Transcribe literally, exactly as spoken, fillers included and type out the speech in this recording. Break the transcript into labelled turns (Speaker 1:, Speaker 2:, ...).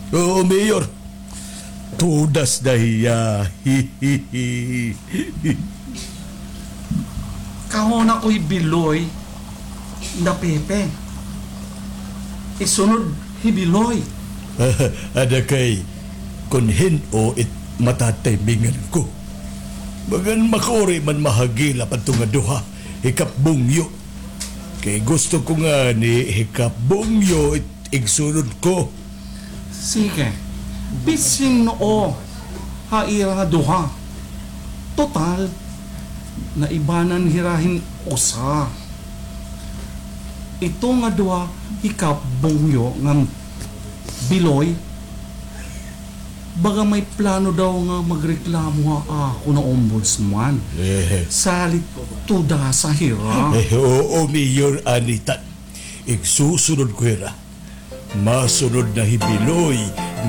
Speaker 1: Oo, Mayor. Tudas dahiya.
Speaker 2: Kahon ako'y biloy na Pepe. Isunod hibiloy.
Speaker 1: Ada kay kunhin o it matatimingan ko. Bagan makori man mahagila pa nga duha. Hikapbungyo. Kay gusto ko nga ni hikapbungyo it igsunod ko.
Speaker 2: Sige, bising noo haira nga duha. Total, naibanan hirahin usa. Ito nga duha hikapbungyo nga biloy. Baga may plano daw nga magreklamo nga ako na ombudsman.
Speaker 1: Eh,
Speaker 2: Salit tuda sa hira.
Speaker 1: eh oo, Mayor Anitan. Igsusunod ko hira. Masunod na hibiloy